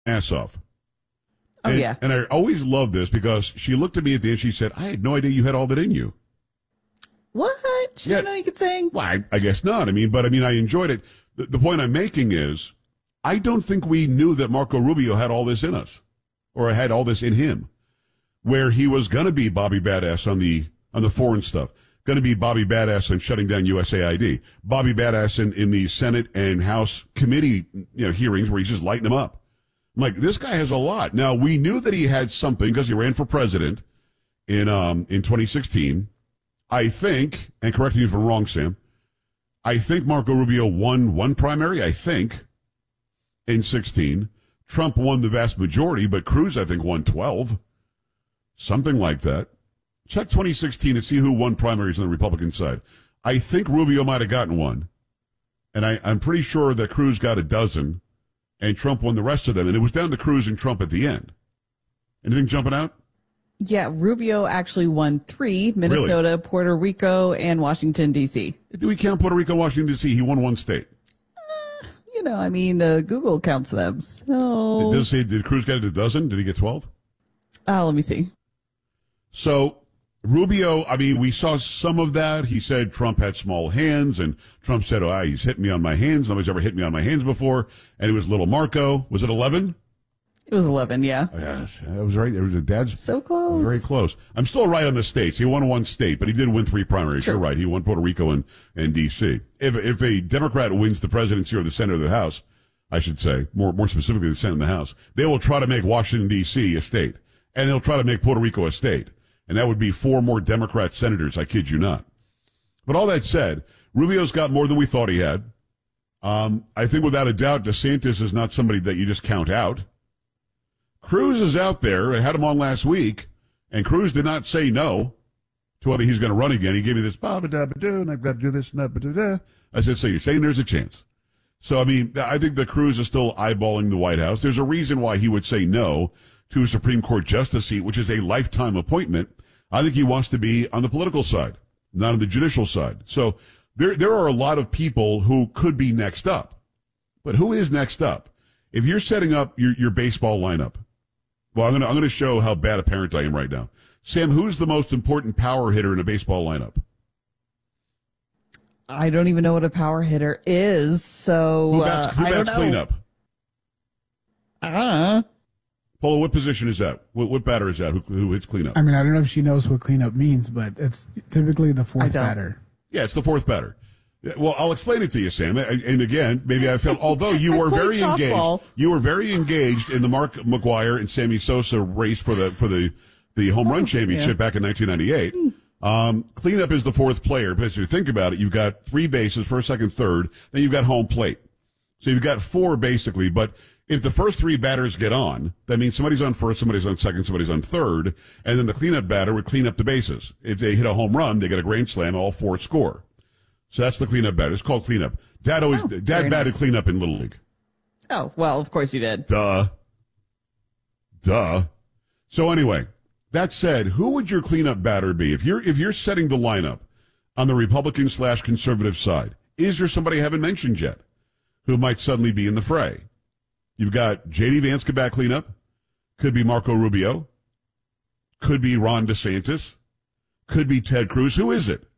ass off. Oh, yeah. And I always loved this because she looked at me at the end. She said, I had no idea you had all that in you. What? She didn't know you could sing? Well, I guess not. I enjoyed it. The point I'm making is I don't think we knew that Marco Rubio had all this in us or had all this in him, where he was going to be Bobby Badass on the foreign stuff, going to be Bobby Badass on shutting down USAID, Bobby Badass in the Senate and House committee hearings where he's just lighting them up. I'm like, this guy has a lot. Now, we knew that he had something because he ran for president in 2016. I think, and correct me if I'm wrong, Sam, I think Marco Rubio won one primary, I think, in 16. Trump won the vast majority, but Cruz, I think, won 12. Something like that. Check 2016 and see who won primaries on the Republican side. I think Rubio might have gotten one. And I'm pretty sure that Cruz got a dozen, and Trump won the rest of them. And it was down to Cruz and Trump at the end. Anything jumping out? Yeah, Rubio actually won 3, Minnesota, really? Puerto Rico, and Washington, D.C. Do we count Puerto Rico and Washington, D.C.? He won one state. Google counts them. So. Did Cruz get a dozen? Did he get 12? Let me see. So, Rubio, we saw some of that. He said Trump had small hands, and Trump said, he's hitting me on my hands. Nobody's ever hit me on my hands before. And it was little Marco. Was it 11? It was 11, yeah. Yes, that was right. There was a dad's so close. Very close. I'm still right on the states. He won one state, but he did win 3 primaries. True. You're right. He won Puerto Rico and D.C. If a Democrat wins the presidency or the Senate or the House, I should say, more specifically the Senate and the House, they will try to make Washington, D.C. a state. And they'll try to make Puerto Rico a state. And that would be 4 more Democrat senators, I kid you not. But all that said, Rubio's got more than we thought he had. I think without a doubt, DeSantis is not somebody that you just count out. Cruz is out there. I had him on last week, and Cruz did not say no to whether he's going to run again. He gave me this, ba-ba-da-ba-doo, and I've got to do this and that, ba-da-da. I said, so you're saying there's a chance. So, I think that Cruz is still eyeballing the White House. There's a reason why he would say no to a Supreme Court justice seat, which is a lifetime appointment. I think he wants to be on the political side, not on the judicial side. So there are a lot of people who could be next up. But who is next up? If you're setting up your baseball lineup, well, I'm going to show how bad a parent I am right now. Sam, who's the most important power hitter in a baseball lineup? I don't even know what a power hitter is, so who bats cleanup? I don't know. Polo, what position is that? What batter is that? Who hits cleanup? I don't know if she knows what cleanup means, but it's typically the fourth batter. Yeah, it's the fourth batter. Well, I'll explain it to you, Sam. And again, maybe I felt, although you were very engaged, in the Mark McGwire and Sammy Sosa race for the home run championship back in 1998. Cleanup is the fourth player, but if you think about it, you've got 3 bases, first, second, third, then you've got home plate. So you've got 4 basically, but if the first 3 batters get on, that means somebody's on first, somebody's on second, somebody's on third, and then the cleanup batter would clean up the bases. If they hit a home run, they get a grand slam, all 4 score. So that's the cleanup batter. It's called cleanup. Dad batted cleanup in Little League. Oh, well, of course you did. Duh. So anyway, that said, who would your cleanup batter be? If you're setting the lineup on the Republican/conservative side, is there somebody I haven't mentioned yet who might suddenly be in the fray? You've got J.D. Vance could bat cleanup. Could be Marco Rubio. Could be Ron DeSantis. Could be Ted Cruz. Who is it?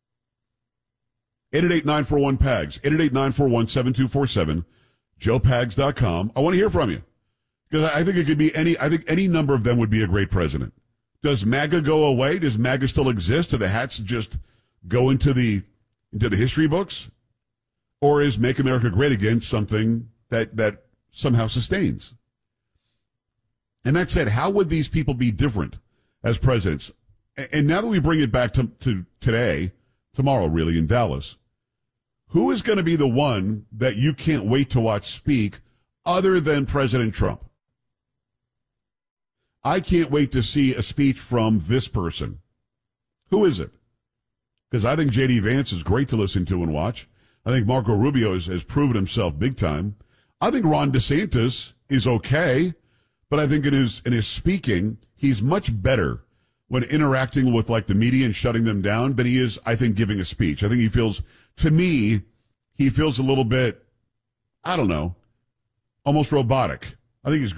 888-941-PAGS. 888-941-7247. JoePags.com. I want to hear from you. Because I think it could be any number of them would be a great president. Does MAGA go away? Does MAGA still exist? Do the hats just go into the history books? Or is Make America Great Again something that somehow sustains? And that said, how would these people be different as presidents? And now that we bring it back to today, tomorrow really, in Dallas, who is going to be the one that you can't wait to watch speak other than President Trump? I can't wait to see a speech from this person. Who is it? Because I think J.D. Vance is great to listen to and watch. I think Marco Rubio has proven himself big time. I think Ron DeSantis is okay, but I think in his speaking, he's much better when interacting with like the media and shutting them down than he is, I think, giving a speech. I think he feels a little bit, I don't know, almost robotic. I think he's